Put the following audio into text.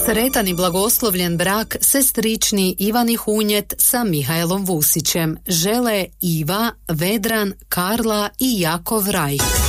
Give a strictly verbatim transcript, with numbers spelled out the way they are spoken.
Sretan i blagoslovljen brak sestrični Ivani Hunjet sa Mihajlom Vusićem žele Iva, Vedran, Karla i Jakov Rajh.